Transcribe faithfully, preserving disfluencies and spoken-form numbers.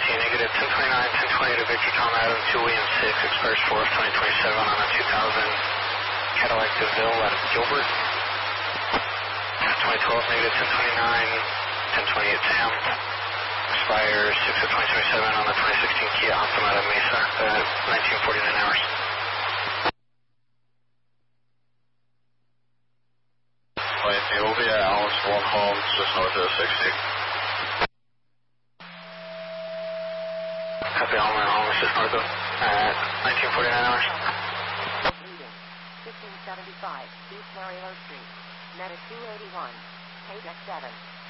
negative ten twenty-nine, ten twenty to Victor Tom Adam, two William six, expires fourth, twenty twenty-seven on a two thousand Cadillac DeVille out of Gilbert. twenty twelve, negative ten twenty-nine, ten twenty-eight Sam, expires six of twenty twenty-seven on a twenty sixteen Kia Optima out of Mesa, uh, nineteen forty-nine hours. We'll be at Allen's One Homes, just north of sixty. Copy, Allen Homes, just north of uh, nineteen forty-nine hours. fifteen seventy-five East Marion Street, Meta two eighty-one, K D X seven.